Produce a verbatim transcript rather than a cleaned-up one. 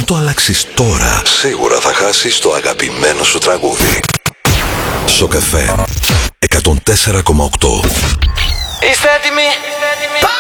το αλλάξεις τώρα, σίγουρα θα χάσεις το αγαπημένο σου τραγούδι. Σοκ εφ εμ εκατόν τέσσερα κόμμα οκτώ. Είστε έτοιμοι?